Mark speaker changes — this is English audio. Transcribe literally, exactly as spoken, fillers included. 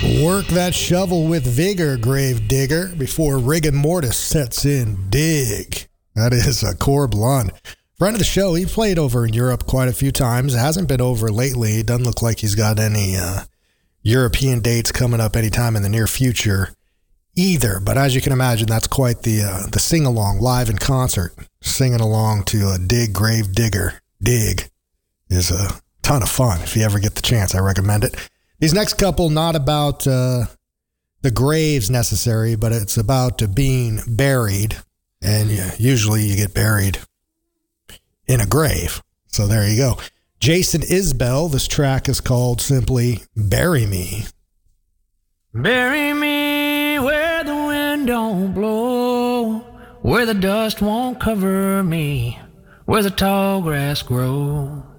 Speaker 1: Work that shovel with vigor, grave digger, before rigor mortis sets in. Dig. That is a Corb Lund. Friend of the show, he played over in Europe quite a few times. Hasn't been over lately. Doesn't look like he's got any uh, European dates coming up anytime in the near future either. But as you can imagine, that's quite the uh, the sing-along live in concert. Singing along to a Dig, Grave Digger. Dig is a ton of fun. If you ever get the chance, I recommend it. These next couple, not about uh, the graves necessary, but it's about uh, being buried. And yeah, usually you get buried in a grave. So there you go. Jason Isbell, this track is called simply Bury Me.
Speaker 2: Bury me where the wind don't blow, where the dust won't cover me, where the tall grass grows.